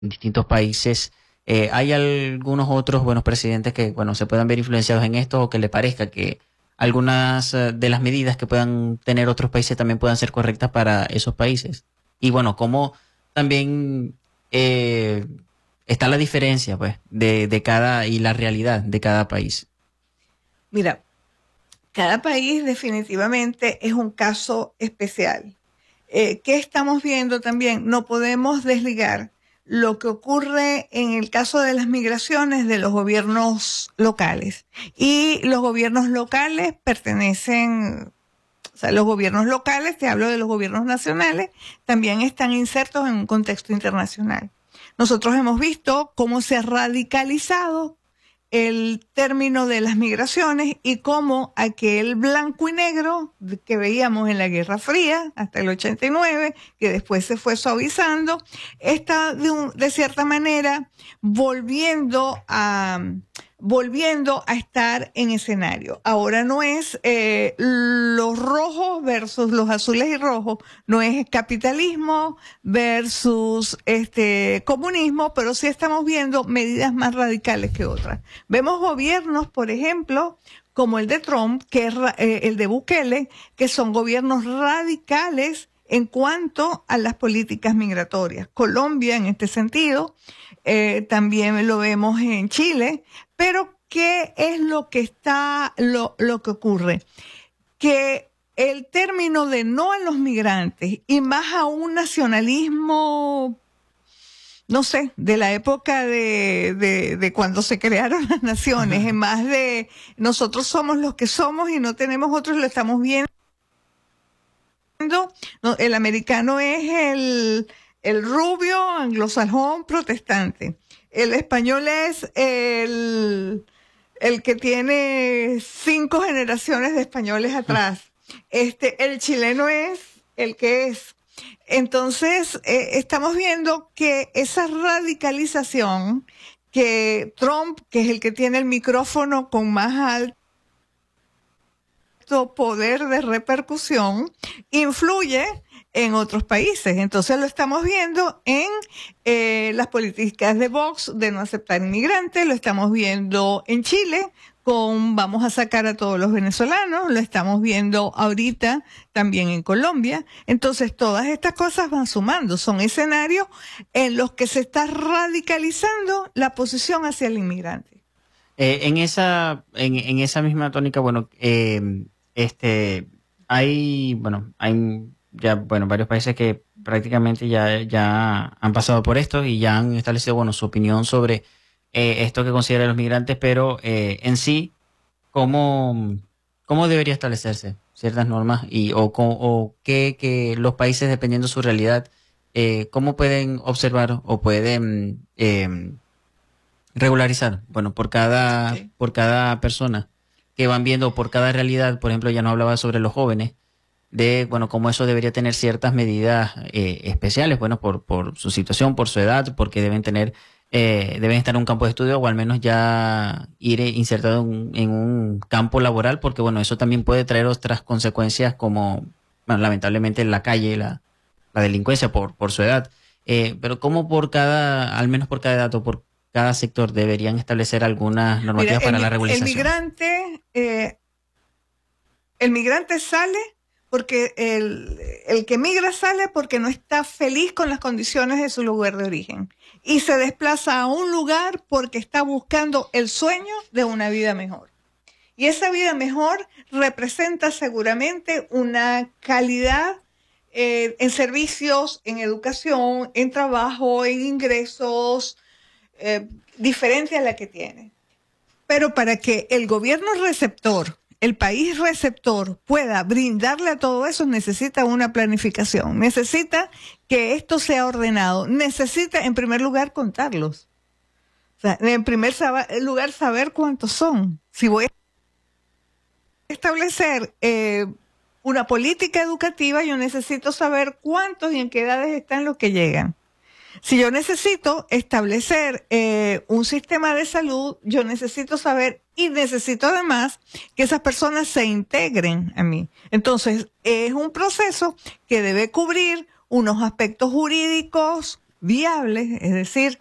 distintos países. ¿Hay algunos otros buenos presidentes que, bueno, se puedan ver influenciados en esto o que le parezca que algunas de las medidas que puedan tener otros países también puedan ser correctas para esos países? Y bueno, cómo también eh, está la diferencia, pues, de cada y la realidad de cada país. Mira, cada país definitivamente es un caso especial. ¿Qué estamos viendo también? No podemos desligar lo que ocurre en el caso de las migraciones de los gobiernos locales. Y los gobiernos locales pertenecen, o sea, los gobiernos locales, te hablo de los gobiernos nacionales, también están insertos en un contexto internacional. Nosotros hemos visto cómo se ha radicalizado el término de las migraciones y cómo aquel blanco y negro que veíamos en la Guerra Fría hasta el 89, que después se fue suavizando, está de cierta manera volviendo a estar en escenario. Ahora no es los rojos versus los azules y rojos, no es capitalismo versus comunismo, pero sí estamos viendo medidas más radicales que otras. Vemos gobiernos, por ejemplo, como el de Trump, que es el de Bukele, que son gobiernos radicales en cuanto a las políticas migratorias. Colombia, en este sentido, también lo vemos en Chile, pero ¿qué es lo que que ocurre? Que el término de no a los migrantes y más a un nacionalismo, no sé, de la época de cuando se crearon las naciones, en más de nosotros somos los que somos y no tenemos otros, lo estamos viendo. No, el americano es el rubio anglosajón protestante. El español es el que tiene 5 generaciones de españoles atrás. El chileno es el que es. Entonces, estamos viendo que esa radicalización que Trump, que es el que tiene el micrófono con más alto poder de repercusión, influye en otros países. Entonces lo estamos viendo en las políticas de Vox de no aceptar inmigrantes, lo estamos viendo en Chile con vamos a sacar a todos los venezolanos, lo estamos viendo ahorita también en Colombia. Entonces todas estas cosas van sumando, son escenarios en los que se está radicalizando la posición hacia el inmigrante. En esa misma tónica, bueno, hay ya, bueno, varios países que prácticamente ya han pasado por esto y ya han establecido, bueno, su opinión sobre esto que consideran los migrantes, pero en sí, ¿cómo debería establecerse ciertas normas o que los países, dependiendo de su realidad, cómo pueden observar o pueden regularizar? Bueno, por cada persona que van viendo, por cada realidad. Por ejemplo, ya no hablaba sobre los jóvenes, de, bueno, cómo eso debería tener ciertas medidas especiales, bueno, por su situación, por su edad, porque deben estar en un campo de estudio o al menos ya ir insertado en un campo laboral, porque, bueno, eso también puede traer otras consecuencias como, bueno, lamentablemente la calle, la delincuencia por su edad. Pero cómo al menos por cada edad o por cada sector deberían establecer algunas normativas para la regularización. El migrante sale porque el que migra sale porque no está feliz con las condiciones de su lugar de origen y se desplaza a un lugar porque está buscando el sueño de una vida mejor. Y esa vida mejor representa seguramente una calidad en servicios, en educación, en trabajo, en ingresos, diferente a la que tiene. Pero para que el gobierno receptor, el país receptor, pueda brindarle a todo eso, necesita una planificación, necesita que esto sea ordenado, necesita en primer lugar contarlos. O sea, en primer lugar saber cuántos son. Si voy a establecer una política educativa, yo necesito saber cuántos y en qué edades están los que llegan. Si yo necesito establecer un sistema de salud, yo necesito saber y necesito además que esas personas se integren a mí. Entonces, es un proceso que debe cubrir unos aspectos jurídicos viables, es decir,